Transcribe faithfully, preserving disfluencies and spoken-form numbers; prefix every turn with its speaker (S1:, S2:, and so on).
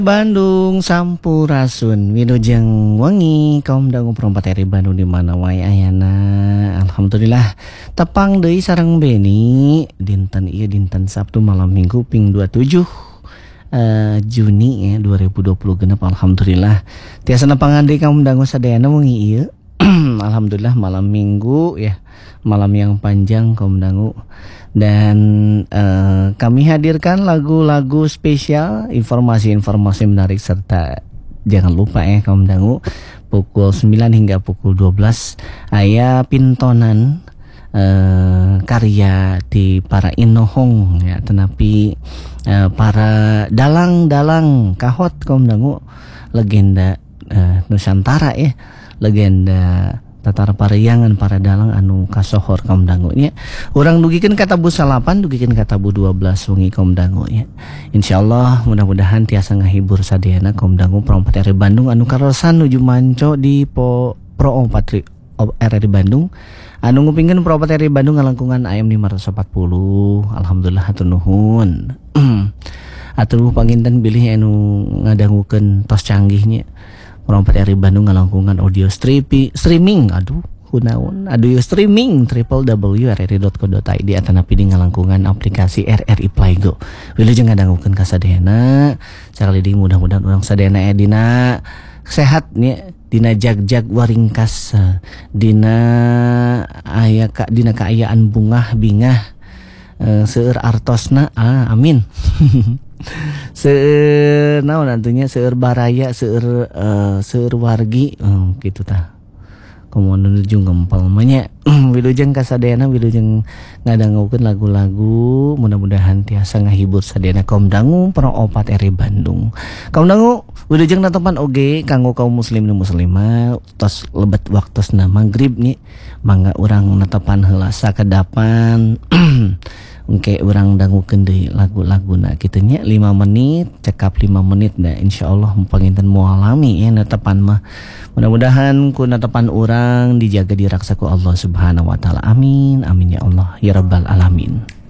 S1: Bandung Sampurasun Wilujeng Wengi kaum dangu perempat eri Bandung di mana wae ayana. Alhamdulillah tepang deui sareng Beni dinten ieu dinten Sabtu malam Minggu ping dua puluh tujuh uh, Juni ya dua ribu dua puluh genep. Alhamdulillah tiasa nepangan deui kaum dangu sadayana wengi ieu. Alhamdulillah malam Minggu ya, malam yang panjang kaum dangu. Dan uh, kami hadirkan lagu-lagu spesial, informasi-informasi menarik, serta jangan lupa ya kaum dangu, pukul sembilan hingga pukul dua belas aya pintonan uh, karya di para inohong ya, tenapi uh, para dalang-dalang kahot kaum dangu, legenda uh, Nusantara ya, legenda tatar pariangan para dalang anu kasohor kaum dangu nya. Urang dugikeun ka tabu salapan, dugikeun ka tabu dua belas wengi kaum dangu nya. Insyaallah mudah-mudahan tiasa ngahibur sadayana kaum dangu perempat eri Bandung anu karosan nuju manco di po Pro empat R R Bandung. Anu ngupingkeun Pro empat R R Bandung ngalangkungan A M lima ratus empat puluh. Alhamdulillah hatur nuhun. Atuh panginten bilih anu ngadangukeun tos canggihnya. Perempat R R Bandung ngalangkungan audio streaming, streaming, aduh, kunaon, audio streaming w w w titik r r i titik co titik i d atau napi di ngalangkungan aplikasi R R I Playgo. Wilujeng ngadangukeun ka sadayana, sakali deui mudah-mudahan urang sadayana aya dina sehat nya, dina jag-jag waringkas, dina aya ka dina kaayaan bungah bingah, uh, seueur artosna, ah, amin. Seueur naon nantinya seueur baraya seueur uh, seueur wargi uh, gitu tah komo nuju ngempel manya. Wilujeng ka sadayana, wilujeng ngadangukeun lagu-lagu, mudah-mudahan tiasa ngahibur sadayana kaum dangu Pro empat R R Bandung. Kaum dangu wilujeng natepan oge kanggo kaum muslim nu muslimah tos lebet waktosna magrib nih, mangga urang natepan heula sakedapan. Engke urang dangukeun deui lagu-laguna kitu nya lima menit, cekap lima menit da insyaallah panginten moal lami ya netepan mah. Mudah-mudahan ku netepan urang dijaga diraksa ku Allah Subhanahu wa taala. Amin amin ya Allah ya rabbal alamin.